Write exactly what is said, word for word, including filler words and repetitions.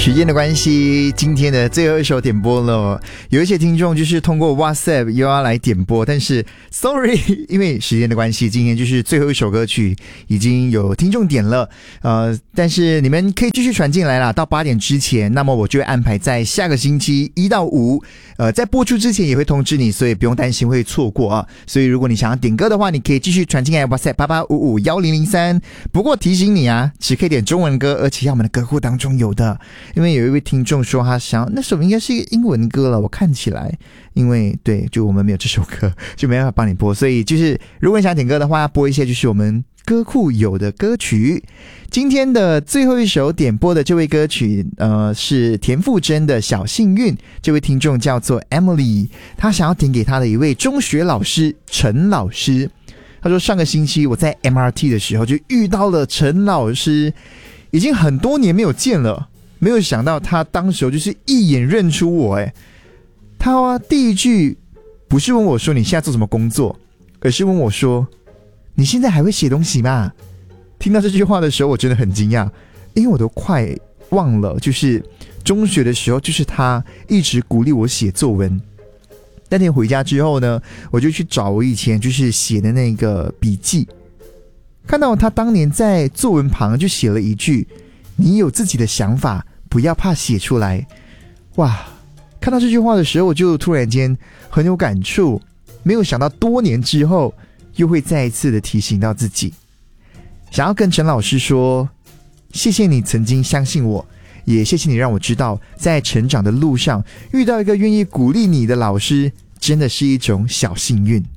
时间的关系，今天的最后一首点播了。有一些听众就是通过 WhatsApp 又要来点播，但是 sorry， 因为时间的关系，今天就是最后一首歌曲已经有听众点了。呃，但是你们可以继续传进来啦，到八点之前，那么我就会安排在下个星期一到五，呃，在播出之前也会通知你，所以不用担心会错过啊。所以如果你想要点歌的话，你可以继续传进来 WhatsApp 八八五五一零零三。不过提醒你啊，只可以点中文歌，而且要我们的歌库当中有的。因为有一位听众说他想那首应该是一个英文歌了，我看起来，因为对，就我们没有这首歌，就没办法帮你播，所以就是如果你想点歌的话，播一些就是我们歌库有的歌曲。今天的最后一首点播的这位歌曲，呃，是田馥甄的《小幸运》，这位听众叫做 Emily， 他想要点给他的一位中学老师陈老师。他说上个星期我在 M R T 的时候就遇到了陈老师，已经很多年没有见了。没有想到他当时就是一眼认出我，诶，他、啊、第一句不是问我说你现在做什么工作，而是问我说你现在还会写东西吗？听到这句话的时候我真的很惊讶，因为我都快忘了，就是中学的时候就是他一直鼓励我写作文。那天回家之后呢，我就去找我以前就是写的那个笔记，看到他当年在作文旁就写了一句你有自己的想法，不要怕写出来。哇，看到这句话的时候我就突然间很有感触，没有想到多年之后又会再一次的提醒到自己。想要跟陈老师说，谢谢你曾经相信我，也谢谢你让我知道在成长的路上遇到一个愿意鼓励你的老师真的是一种小幸运。